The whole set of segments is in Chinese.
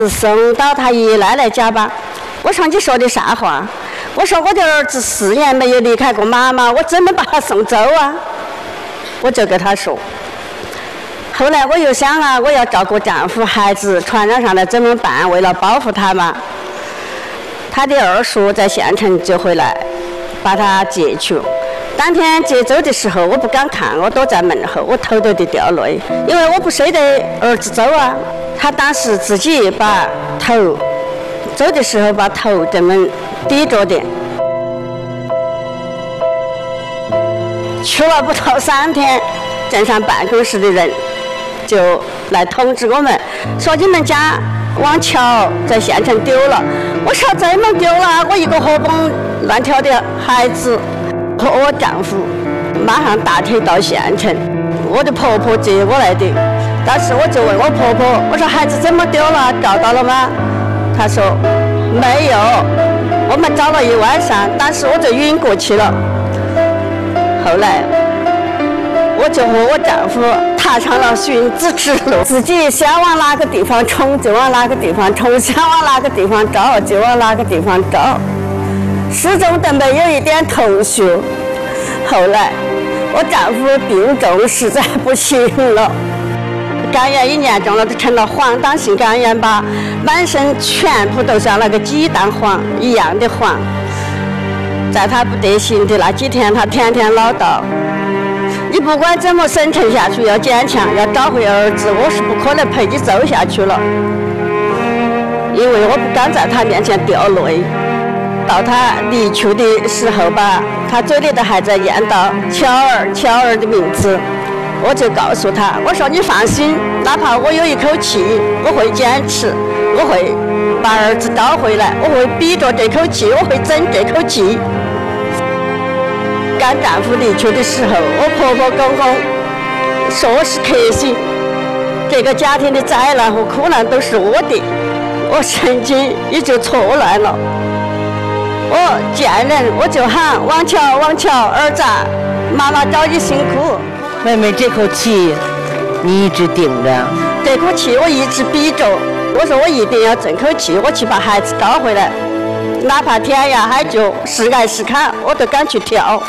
送到他爷爷奶奶家吧。我说你说的啥话？我说我的儿子4年没有离开过妈妈，我怎么把他送走啊？我就跟他说。后来我又想啊，我要照顾丈夫孩子传染上来怎么办？为了保护他嘛，他的二叔在县城就回来把他接去。当天接走的时候，我不敢看，我躲在门后，我偷偷地掉泪，因为我不舍得儿子走啊。他当时自己把头走的时候把头这么低着点。去了不到3天，镇上办公室的人就来通知我们，说你们家王乔在县城丢了。我说怎么丢了？我一个活蹦乱跳的孩子和我丈夫马上打车到县城，我的婆婆接我来的。当时我就问我婆婆，我说孩子怎么丢了？找到了吗？她说没有，我们找了一晚上，当时我就晕过去了。后来我就和我丈夫踏上了寻子之路，自己想往哪个地方冲就往哪个地方冲，想往哪个地方找就往哪个地方找，始终都没有一点头绪。后来我丈夫病重，实在不行了，肝炎1年中了，都成了黄疸性肝炎吧，满身全部都像那个鸡蛋黄一样的黄。在他不得行的那几天，他天天唠叨，你不管怎么生存下去，要坚强，要找回儿子，我是不可能陪你走下去了，因为我不敢在他面前掉泪。到他离去的时候吧，他嘴里头还在念叨乔儿的名字，我就告诉他，我说你放心，哪怕我有一口气，我会坚持，我会把儿子找回来，我会逼着这口气，我会争这口气。刚丈夫离去的时候，我婆婆公公说是克星，这个家庭的灾难和苦难都是我的，我神经也就错乱了。我见人我就喊王乔，儿子，妈妈找你辛苦。 妹妹，这口气你一直顶着？ 这口气我一直逼着，我说我一定要争口气，我去把孩子找回来，哪怕天涯海角，是爱是坎，我都敢去跳。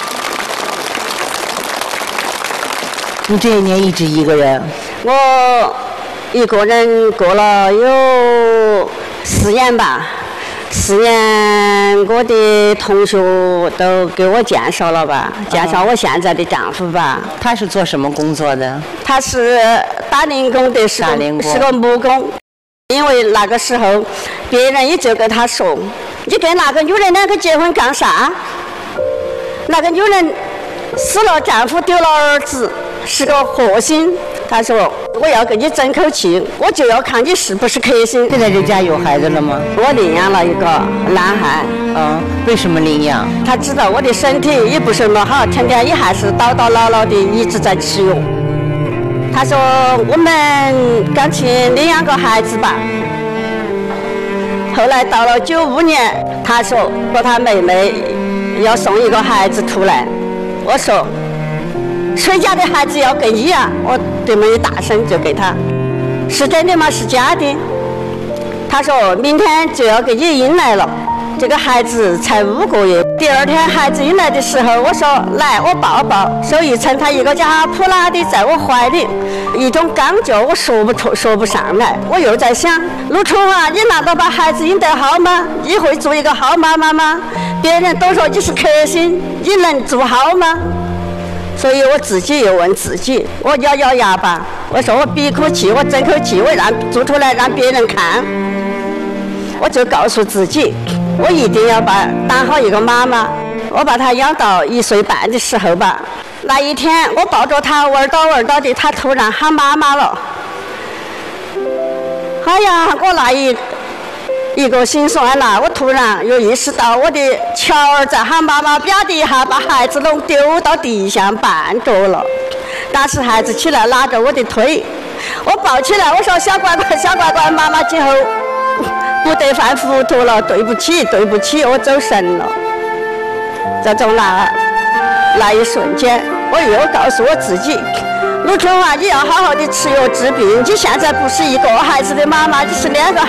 你这一年一直一个人？ 我一个人过了有4年吧。4年，我的同学都给我介绍了吧，介绍我现在的丈夫吧。 他是做什么工作的？ 他是打零工的，是个木工。因为那个时候，别人也就跟他说：“你跟那个女人2个结婚干啥？那个女人死了，丈夫丢了儿子，是个祸星。”他说：“我要跟你争口气，我就要看你是不是克星。” 现在这家有孩子了吗？ 我领养了一个男孩。 为什么领养？ 他知道我的身体也不是那么好，天天也还是叨叨唠唠的一直在吃药。他说：“我们干脆领养个孩子吧。”后来到了95年，他说和他妹妹要送一个孩子出来。我说：“谁家的孩子要跟你啊？”我这么一大声就给他，是真的吗？是假的？他说明天就要给你迎来了，这个孩子才5个月。第2天孩子迎来的时候，我说来，我抱抱，手一撑，他一个家扑啦的在我怀里，一种刚劲我说不上来。我又在想，陆春华，你难道把孩子养得好吗？你会做一个好妈妈吗？别人都说你是克星，你能做好吗？所以我自己又问自己，我咬牙吧，我说我闭口气，我争口气，我做出来让别人看。我就告诉自己，我一定要当好一个妈妈。我把他养到1岁半的时候吧，那一天我抱着他玩叨的，他突然喊妈妈了。哎呀，我那一个心酸了，我突然又意识到我的乔儿在喊妈妈，啪的一下把孩子弄丢到地上绊着了。当时孩子起来拉着我的腿，我抱起来，我说小乖乖，妈妈今后不得犯糊涂了，对不起，我走神了。就从那一瞬间，我又告诉我自己，陆春华，你要好好的吃药治病，你现在不是一个孩子的妈妈，你是2个